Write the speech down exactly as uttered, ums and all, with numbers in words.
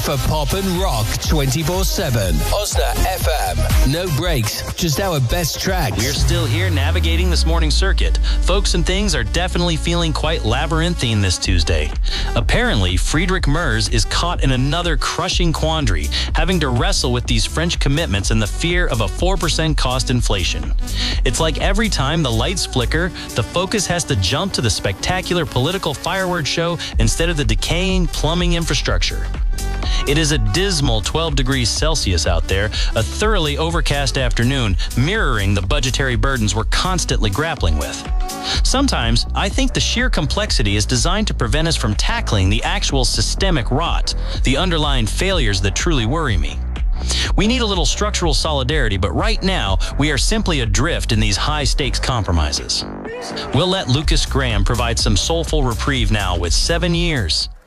For pop and rock twenty-four seven. Osna F M. No breaks, just our best tracks. We're still here navigating this morning circuit. Folks and things are definitely feeling quite labyrinthine this Tuesday. Apparently, Friedrich Merz is caught in another crushing quandary, having to wrestle with these French commitments and the fear of a four percent cost inflation. It's like every time the lights flicker, the focus has to jump to the spectacular political fireworks show instead of the decaying plumbing infrastructure. It is a dismal twelve degrees Celsius out there, a thoroughly overcast afternoon, mirroring the budgetary burdens we're constantly grappling with. Sometimes, I think the sheer complexity is designed to prevent us from tackling the actual systemic rot, the underlying failures that truly worry me. We need a little structural solidarity, but right now, we are simply adrift in these high-stakes compromises. We'll let Lucas Graham provide some soulful reprieve now with Seven Years.